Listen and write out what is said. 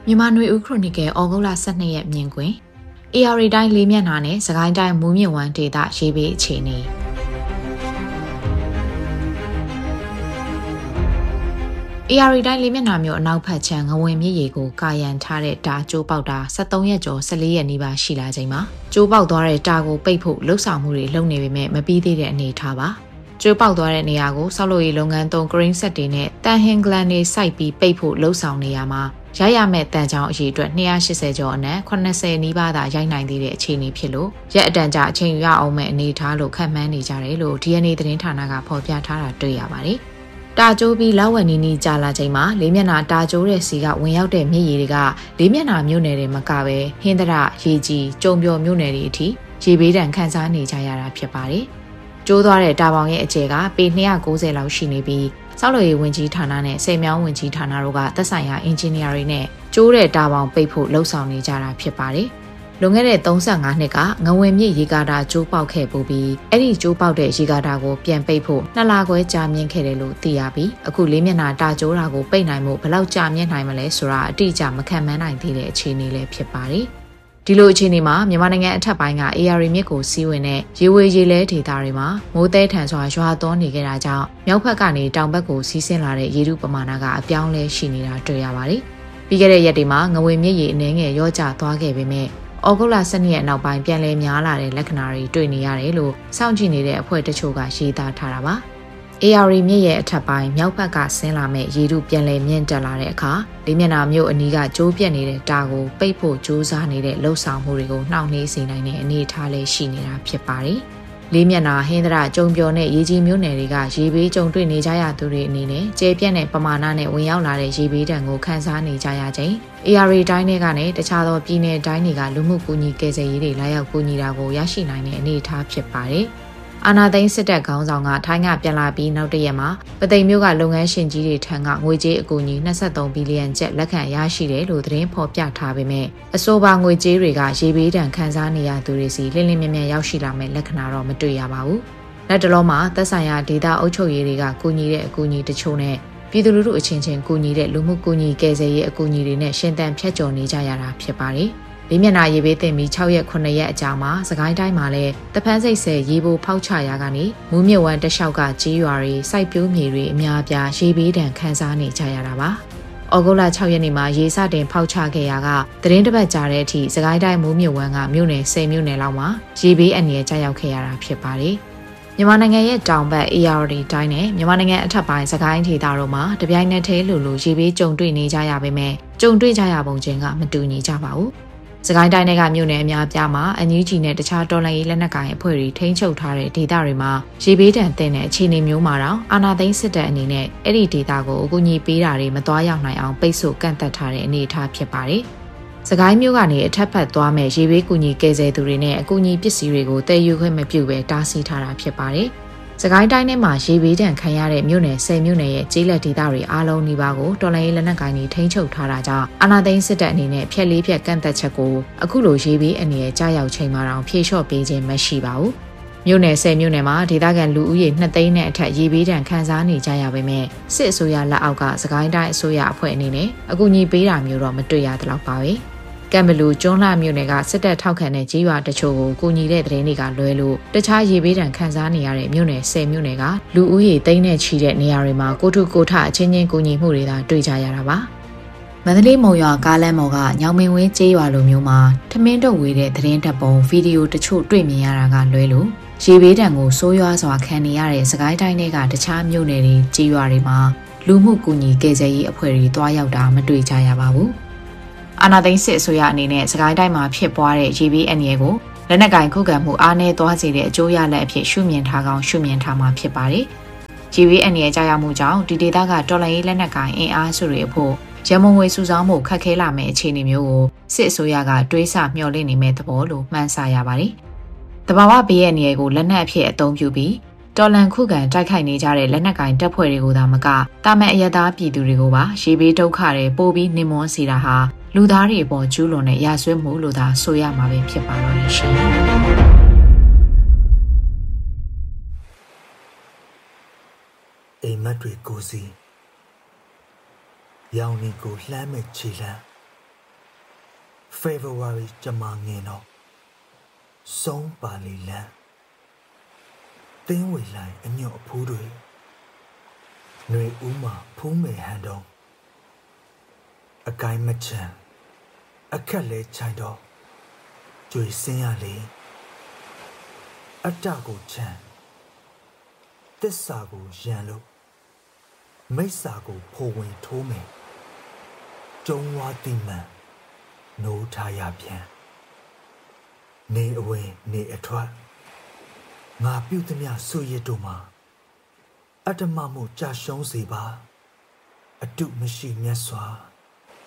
မြန်မာနွေဦးခရိုနီကယ်ဩဂုတ်လ12ရက်မြင်ကွင်း AR တိုင်းလေးမျက်နှာနဲ့စကိုင်းတိုင်းမူးမြင့်ဝမ်းဒေသရေးပေးအခြေအနေAR တိုင်းလေးမျက်နှာမျိုးအနောက်ဖက်ခြမ်းငဝင်မြစ်ရေကိုကာယံထားတဲ့တာကျိုးပေါက်တာ73ရက်ကျော်14ရက်နီးပါးရှိလာချိန်မှာကျိုးပေါက်သွားတဲ့တာကိုပိတ်ဖို့လှုပ်ဆောင်မှုတွေလုပ်နေပေမဲ့မပြီးသေးတဲ့အနေအထားပါကျိုးပေါက်သွားတဲ့နေရာကိုဆောက်လုပ်ရေးလုပ်ငန်းသုံး crane set တွေနဲ့တန်ဟင်ဂလန်တွေစိုက်ပြီးပိတ်ဖို့လှုပ်ဆောင်နေရမှာရရမဲ့တန်ချောင်းအရေအတွက်280ကျော်အနက်80နီးပါးသာရိုက်နိုင်သေးတဲ့အခြေအနေဖြစ်လို့ရက်အတန်ကြာအချိန်ယူရအောင်မဲ့အနေအထားလို့ခန့်မှန်းနေကြတယ်လို့ DNA သတင်းဌာနကဖော်ပြထားတာတွေ့ရပါတယ်။တာကျိုးပြီးလောက်ဝက်နီနီကြာလာချိန်မှာလေးမျက်နှာတာကျိုးတဲ့စီကဝင်ရောက်တဲ့မြစ်ရေတွေကလေးမျက်နှာမြို့နယ်တွေမကပဲဟင်းသရရေကြီးကျုံပျော်မြို့နယ်တွေအထိရေဘေးဒဏ်ခံစားနေကြရတာဖြစ်ပါတယ်။ကျိုးသွားတဲ့တာပေါင်ရဲ့အကျယ်ကပေ290လောက်ရှိနေပြီးဆောက်လုပ်ရေးဝန်ကြီးဌာနနဲ့ဆယ်မြောင်းဝန်ကြီးဌာနတို့ကသက်ဆိုင်ရာအင်ဂျင်နီယာတွေနဲ့ကျိုးတဲ့တာပေါင်ပိတ်ဖို့လှုံ့ဆော်နေကြတာဖြစ်ပါတယ်။လွန်ခဲ့တဲ့35နှစ်ကငဝင်မြစ်ရေကာတာကျိုးပေါက်ခဲ့ပူပြီးအဲ့ဒီကျိုးပေါက်တဲ့ရေကာတာကိုပြန်ပိတ်ဖို့2လခွဲကြာမြင့်ခဲ့တယ်လို့သိရပြီးအခုလေးမျက်နှာတာကျိုးတာကိုပိတ်နိုင်မှုဘယ်လောက်ကြာမြင့်နိုင်မလဲဆိုတာအတိအကျမခံမှန်းနိုင်သေးတဲ့အခြေအနေလည်းဖြစ်ပါတယ်။ဒီလိုအခြေအနေမှာမြန်မာနိုင်ငံအထက်ပိုင်းက AR မြစ်ကိုစီးဝင်တဲ့ရေဝေရေလဲဒေသတွေမှာမိုးသဲထန်စွာရွာသွန်းနေကြတာကြောင့်မြောက်ဘက်ကနေတောင်ဘက်ကိုစီးဆင်းလာတဲ့ရေထုပမာဏကအပြောင်းလဲရှိနေတာတွေ့ရပါတယ်။ပြီးခဲ့တဲ့ရက်တွေမှာငဝင်မြစ်ရေအနှဲငယ်ရောကျသွားခဲ့ပေမဲ့ဩဂုတ်လ12ရက်နောက်ပိုင်းပြန်လည်များလာတဲ့လက္ခဏာတွေတွေ့နေရတယ်လို့စောင့်ကြည့်နေတဲ့အဖွဲ့တချို့ကရေးသားထားတာပါ။ AR မြစ်ရဲ့အထက်ပိုင်းမြောက်ဘက်ကဆင်းလာမဲ့ရေထုပြန်လည်မြင့်တက်လာတဲ့အခါလေးမျက်နှာမြို့အနီးကကျိုးပြက်နေတဲ့တာကိုပိတ်ဖို့ကြိုးစားနေတဲ့လှုပ်ဆောင်မှုတွေကိုနှောင့်နှေးစေနိုင်တဲ့အနေအထားလေးရှိနေတာဖြစ်ပါတယ်။လေးမျက်နှာဟင်းသရကျုံပျော်နဲ့ရေကြီးမြို့နယ်တွေကရေဘေးကြုံတွေ့နေကြရသူတွေအနေနဲ့ကျဲပြန့်တဲ့ပမာဏနဲ့ဝင်ရောက်လာတဲ့ရေဘေးဒဏ်ကိုခံစားနေကြရချိန် AR တိုင်းတွေကနဲ့တခြားသောပြည်နယ်တိုင်းတွေကလူမှုကူညီကယ်ဆယ်ရေးတွေလာရောက်ကူညီတာကိုရရှိနိုင်တဲ့အနေအထားဖြစ်ပါတယ်။အာနာသိန်းစစ်တပ်ခေါင်းဆောင်ကထိုင်းကပြန်လာပြီးနောက်တရက်မှာပသိမ်မြို့ကလုပ်ငန်းရှင်ကြီးတွေထံကငွေကြေးအကူအညီ23ဘီလီယံကျပ်လက်ခံရရှိတယ်လို့သတင်းဖော်ပြထားပေမဲ့အဆိုပါငွေကြေးတွေကရေဘေးဒဏ်ခံစားနေရသူတွေစီလင်းလင်းမြမြရောက်ရှိလာမဲ့လက္ခဏာတော့မတွေ့ရပါဘူး။လက်တလုံးမှာသက်ဆိုင်ရာဒေသအုပ်ချုပ်ရေးတွေကကူညီတဲ့အကူအညီတချို့နဲ့ပြည်သူလူထုအချင်းချင်းကူညီတဲ့လူမှုကူညီကယ်ဆယ်ရေးအကူအညီတွေနဲ့ရှင်းတန်ဖြတ်ကျော်နေကြရတာဖြစ်ပါတယ်။လေးမျက်နှာရေဘေးတင်ပြီး6ရက်9ရက်အကြာမှာစကိုင်းတိုင်းမှာလည်းတဖန်းစိတ်ဆဲရေပိုဖောက်ချရာကနေမူးမြစ်ဝမ်းတလျှောက်ကကြီးရွာတွေစိုက်ပျိုးမြေတွေအများအပြားရေဘေးဒဏ်ခံစားနေကြရတာပါ။ဩဂုတ်လ6ရက်နေ့မှာရေစတင်ဖောက်ချခဲ့ရာကသတင်းတစ်ပတ်ကြာတဲ့အထိစကိုင်းတိုင်းမူးမြစ်ဝမ်းကမြို့နယ်10မြို့နယ်လောက်မှာရေဘေးအန္တရာယ်ကျရောက်ခဲ့ရတာဖြစ်ပါတယ်။မြန်မာနိုင်ငံရဲ့တောင်ဘက် AR တိုင်းနဲ့မြန်မာနိုင်ငံအထက်ပိုင်းစကိုင်းဒေသတို့မှာတပြိုင်နက်တည်းလိုရေဘေးကြုံတွေ့နေကြရပေမဲ့ကြုံတွေ့ကြရပုံချင်းကမတူညီကြပါဘူး။စကိုင်းတိုင်းကမြို့နယ်အများအပြားမှာအန်ယူဂျီနဲ့တခြားတော်လှန်ရေးလက်နက်ကိုင်အဖွဲ့တွေထိန်းချုပ်ထားတဲ့ဒေသတွေမှာရေဘေးဒဏ်သင့်တဲ့အခြေအနေမျိုးမှာတော့အာဏာသိမ်းစစ်တပ်အနေနဲ့အဲ့ဒီဒေသကိုအကူအညီပေးတာတွေမသွားရောက်နိုင်အောင်ပိတ်ဆို့ကန့်သတ်ထားတဲ့အနေအထားဖြစ်ပါတယ်။စကိုင်းမြို့ကနေအထက်ဖက်သွားမဲ့ရေဘေးကူညီကယ်ဆယ်သူတွေနဲ့အကူအညီပစ္စည်းတွေကိုတည်ယူခွင့်မပြုဘဲတားဆီးထားတာဖြစ်ပါတယ်။စကိုင်းတိုင်းထဲမှာရေဘေးဒဏ်ခံရတဲ့မြို့နယ်10မြို့နယ်ရဲ့ကျေးလက်ဒေသတွေအားလုံးနီးပါးကိုတော်လှန်ရေးလက်နက်ကိုင်တွေထိန်းချုပ်ထားတာကြောင့်အာဏာသိမ်းစစ်တပ်အနေနဲ့ဖျက်လေးဖျက်ကန့်သက်ချက်ကိုအခုလိုရေဘေးအနေနဲ့ကြားရောက်ချိန်မှာတောင်ဖြေလျှော့ပေးခြင်းမရှိပါဘူး။မြို့နယ်10မြို့နယ်မှာဒေသခံလူဦးရေ2သိန်းနဲ့အထက်ရေဘေးဒဏ်ခံစားနေကြရပေမဲ့စစ်အစိုးရလက်အောက်ကစကိုင်းတိုင်းအစိုးရအဖွဲ့အနေနဲ့အကူအညီပေးတာမျိုးတော့မတွေ့ရသလောက်ပါပဲ။ကံဘလူကျွန်းလှမြို့နယ်ကစစ်တပ်ထောက်ခံတဲ့ကြီးရွာတချို့ကိုကူညီတဲ့သတင်းတွေကလွဲလို့တခြားရေဘေးဒဏ်ခံစားနေရတဲ့မြို့နယ်10မြို့နယ်ကလူဦးရေသိန်းနဲ့ချီတဲ့နေရာတွေမှာကိုထုကိုထအချင်းချင်းကူညီမှုတွေသာတွေ့ကြရတာပါမန္တလေးမုံရွာကားလမ်းပေါ်ကညောင်မင်းဝင်းကျေးရွာလိုမျိုးမှာထမင်းတုပ်ဝေးတဲ့သတင်းတပ်ပုံဗီဒီယိုတချို့တွေ့မြင်ရတာကလွဲလို့ရေဘေးဒဏ်ကိုဆိုးရွားစွာခံနေရတဲ့စကိုင်းတိုင်းတွေကတခြားမြို့နယ်တွေကျေးရွာတွေမှာလူမှုကူညီကယ်ဆယ်ရေးအဖွဲ့တွေတွားရောက်တာမတွေ့ကြရပါဘူးအာဏာသိမ်းစစ်အစိုးရအနေနဲ့စကိုင်းတိုင်းမှာဖြစ်ပွားတဲ့ရေဘေးအန္တရာယ်ကိုလက်နက်ကင်ခုခံမှုအားနည်းသွားစေတဲ့အကျိုးရလဒ်အဖြစ်ရှုမြင်ထားကောင်းရှုမြင်ထားမှာဖြစ်ပါတယ်။ရေဘေးအန္တရာယ်ကြာရောက်မှုကြောင့်ဒီဒေသကတော်လှန်ရေးလက်နက်ကင်အင်အားစုတွေအဖို့ရမုံငွေစုဆောင်းမှုခက်ခဲလာမယ့်အခြေအနေမျိုးကိုစစ်အစိုးရကတွေးဆမျှော်လင့်နေမဲ့သဘောလို့မှန်းဆရပါတယ်။တဘာဝဘေးအန္တရာယ်ကိုလက်နက်အဖြစ်အသုံးပြုပြီးတော်လန်ခုခံတိုက်ခိုက်နေကြတဲ့လက်နက်ကင်တပ်ဖွဲ့တွေကိုသာမကတာမန်အရသားပြည်သူတွေကိုပါရေဘေးဒုက္ခတွေပို့ပြီးနှိမ်မွန်းစေတာဟာလူသားတွေအပေါ်ကျူးလွန်တဲ့ရာဇဝတ်မှုလို့သာဆိုရမှာပဲဖြစ်ပါတော့ရှင်။အိမ်မက်တွေကိုစီရောင်နေကိုလှမ်းမဲ့ခြေလမ်း February ကျမငင်တော့ဆုံးပါလီလန်သင်းဝေလိုက်အညွတ်အဖူးတွေຫນွေဦးမှာဖူးမယ်ဟန်တုံးအကိုင်းမချမ်းအခက်လဲချိုင်တော့ကြွေစင်းရလေအတ္တကိုချမ်းသစ္စာကိုရန်လို့မိစ္ဆာကိုဖိုဝင်ထိုးမယ်ကျုံဝါတိမှန်နိုးထားရပြန်နေအဝင်နေအထွက်ငါပြုသည်များဆွေရတို့မှာအတ္တမမှုကြာရှုံးစေပါအတုမရှိမြတ်စွာ